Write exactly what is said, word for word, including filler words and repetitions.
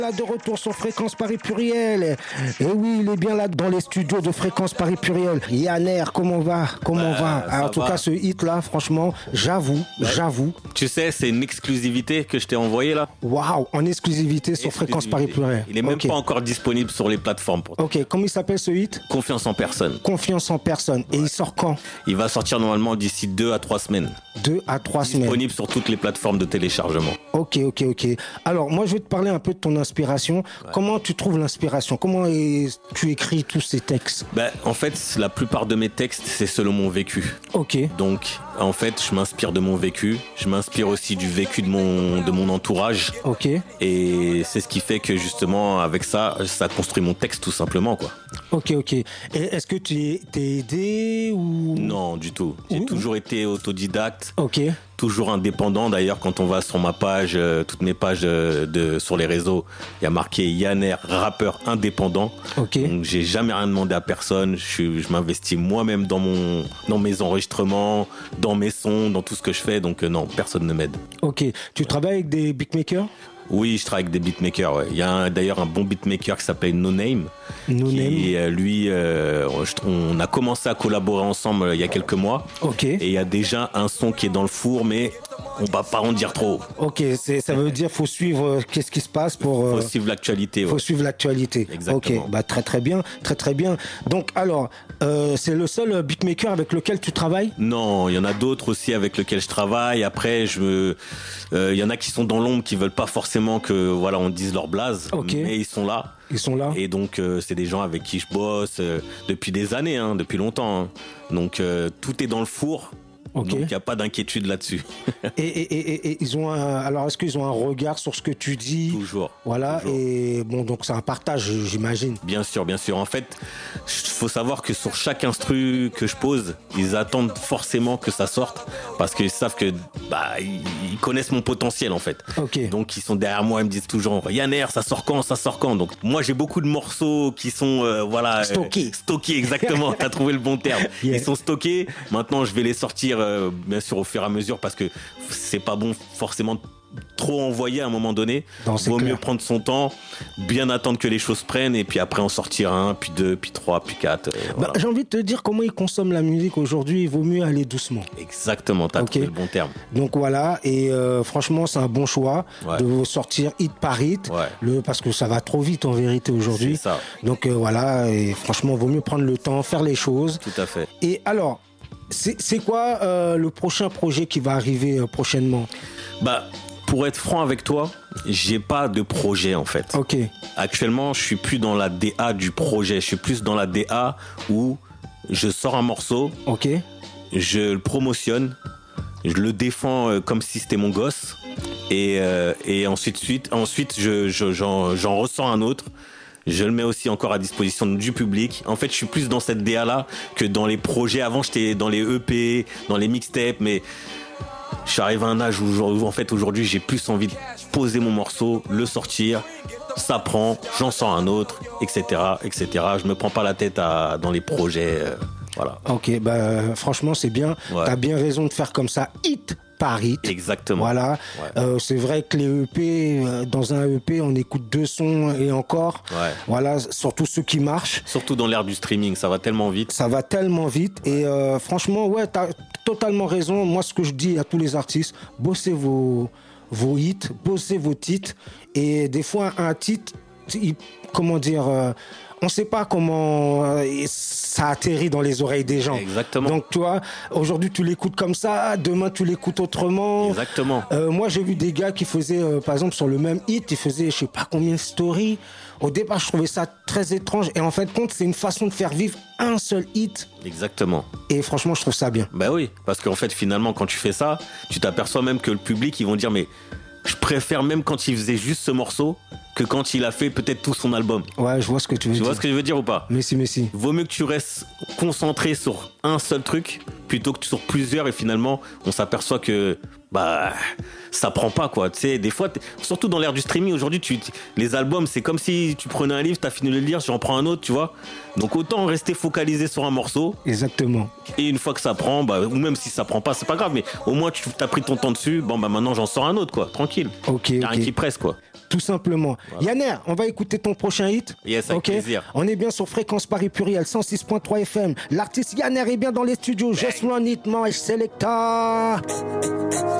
Là de retour sur Fréquence Paris Pluriel. Et oui, il est bien là dans les studios de Fréquence Paris Pluriel. Yanner, comment va Comment bah, va En tout va. cas, ce hit-là, franchement, j'avoue, ouais. j'avoue. Tu sais, c'est une exclusivité que je t'ai envoyée là. Waouh, en exclusivité sur exclusivité. Fréquence Paris Pluriel. Il est même okay. pas encore disponible sur les plateformes. Pour ok, comment il s'appelle ce hit? Confiance en personne. Confiance en personne. Et ouais. il sort quand? Il va sortir normalement d'ici deux à trois semaines. Deux à trois disponible semaines. Disponible sur toutes les plateformes de téléchargement. Ok, ok, ok. Alors, moi, je vais te parler un peu de ton inspiration. Ouais. Comment tu trouves l'inspiration? Comment est... tu écris tous ces textes? Ben, en fait, la plupart de mes textes, c'est selon mon vécu. Ok. Donc, en fait, je m'inspire de mon vécu. Je m'inspire aussi du vécu de mon, de mon entourage. Ok. Et c'est ce qui fait que, justement, avec ça, ça construit mon texte, tout simplement, quoi. Ok, ok. Et est-ce que tu t'es aidé ou... Non, du tout. J'ai Ouh. toujours été autodidacte. Ok. Toujours indépendant. D'ailleurs, quand on va sur ma page, euh, toutes mes pages de, de, sur les réseaux, il y a marqué Yanner, rappeur indépendant. Ok. Donc, j'ai jamais rien demandé à personne. Je, je m'investis moi-même dans mon, dans mes enregistrements, dans mes sons, dans tout ce que je fais. Donc, euh, non, personne ne m'aide. Ok. Tu ouais. travailles avec des beatmakers? Oui, je travaille avec des beatmakers. Ouais. Il y a un, d'ailleurs un bon beatmaker qui s'appelle No Name. No qui, Name. Lui, euh, on a commencé à collaborer ensemble euh, il y a quelques mois. Ok. Et il y a déjà un son qui est dans le four, mais on va pas en dire trop. Ok, c'est, ça veut dire faut suivre euh, qu'est-ce qui se passe pour. Euh, faut suivre l'actualité. Faut ouais. suivre l'actualité. Exactement. Ok, bah très très bien, très très bien. Donc alors, euh, c'est le seul beatmaker avec lequel tu travailles? Non, il y en a d'autres aussi avec lesquels je travaille. Après, je me, il euh, y en a qui sont dans l'ombre, qui veulent pas forcément que voilà on dise leur blase, okay. mais ils sont là. Ils sont là. Et donc euh, c'est des gens avec qui je bosse euh, depuis des années, hein, depuis longtemps. Hein. Donc euh, tout est dans le four. Okay. Donc il n'y a pas d'inquiétude là-dessus. et, et, et, et ils ont un, alors est-ce qu'ils ont un regard sur ce que tu dis? Toujours. Voilà. Toujours. Et bon, donc c'est un partage, j'imagine. Bien sûr, bien sûr. En fait, il faut savoir que sur chaque instru que je pose, ils attendent forcément que ça sorte parce qu'ils savent que bah ils connaissent mon potentiel en fait. Okay. Donc ils sont derrière moi, ils me disent toujours Yanner, ça sort quand, ça sort quand. Donc moi j'ai beaucoup de morceaux qui sont euh, voilà stockés. Euh, stockés exactement. T'as trouvé le bon terme. Yeah. Ils sont stockés. Maintenant je vais les sortir. Euh, bien sûr au fur et à mesure parce que c'est pas bon forcément trop envoyer à un moment donné. Non, vaut clair. mieux prendre son temps, bien attendre que les choses prennent et puis après en sortir un, puis deux, puis trois, puis quatre. Euh, bah, voilà. J'ai envie de te dire comment ils consomment la musique aujourd'hui. Il vaut mieux aller doucement. Exactement, t'as okay. trouvé le bon terme. Donc voilà, et euh, franchement c'est un bon choix ouais. de sortir hit par hit, ouais. le, parce que ça va trop vite en vérité aujourd'hui. C'est ça. Donc euh, voilà, et franchement vaut mieux prendre le temps, faire les choses. Tout à fait. Et alors, C'est, c'est quoi euh, le prochain projet qui va arriver euh, prochainement? Bah, pour être franc avec toi, j'ai pas de projet en fait. Ok. Actuellement, je suis plus dans la D A du projet. Je suis plus dans la D A où je sors un morceau. Ok. Je le promotionne, je le défends euh, comme si c'était mon gosse, et euh, et ensuite suite, ensuite je, je j'en, j'en ressors un autre. Je le mets aussi encore à disposition du public. En fait, je suis plus dans cette D A-là que dans les projets. Avant, j'étais dans les E P, dans les mixtapes, mais je suis arrivé à un âge où, où en fait, aujourd'hui, j'ai plus envie de poser mon morceau, le sortir, ça prend, j'en sors un autre, et cetera, et cetera. Je me prends pas la tête à, dans les projets, euh, voilà. Ok, bah franchement, c'est bien. Ouais. T'as bien raison de faire comme ça, hit par hit. Exactement. Voilà. Ouais. Euh, c'est vrai que les E P, euh, dans un E P, on écoute deux sons et encore. Ouais. Voilà, surtout ceux qui marchent. Surtout dans l'ère du streaming, ça va tellement vite. Ça va tellement vite. Ouais. Et euh, franchement, ouais, t'as totalement raison. Moi, ce que je dis à tous les artistes, bossez vos, vos hits, bossez vos titres. Et des fois, un titre, il, comment dire... Euh, on ne sait pas comment euh, ça atterrit dans les oreilles des gens. Exactement. Donc, tu vois, aujourd'hui, tu l'écoutes comme ça, demain, tu l'écoutes autrement. Exactement. Euh, moi, j'ai vu des gars qui faisaient, euh, par exemple, sur le même hit, ils faisaient, je sais pas combien de stories. Au départ, je trouvais ça très étrange. Et en fait, compte, c'est une façon de faire vivre un seul hit. Exactement. Et franchement, je trouve ça bien. Bah oui, parce qu'en fait, finalement, quand tu fais ça, tu t'aperçois même que le public, ils vont dire, mais je préfère même quand il faisait juste ce morceau que quand il a fait peut-être tout son album. Ouais, je vois ce que tu veux tu dire. Tu vois ce que je veux dire ou pas? Mais si, mais si. Vaut mieux que tu restes concentré sur un seul truc plutôt que sur plusieurs et finalement, on s'aperçoit que bah ça prend pas quoi. Tu sais, des fois, surtout dans l'ère du streaming aujourd'hui, tu, les albums, c'est comme si tu prenais un livre, t'as fini de le lire, j'en prends un autre, tu vois. Donc autant rester focalisé sur un morceau. Exactement. Et une fois que ça prend, bah, ou même si ça prend pas, c'est pas grave, mais au moins tu as pris ton temps dessus. Bon bah maintenant j'en sors un autre quoi, tranquille. Ok. Y'a okay. rien qui presse quoi. Tout simplement. Voilà. Yanner, on va écouter ton prochain hit. Yes, avec okay. plaisir. On est bien sur Fréquence Paris Pluriel, cent six point trois F M. L'artiste Yanner est bien dans les studios. Just Run It, Mosh Selecta.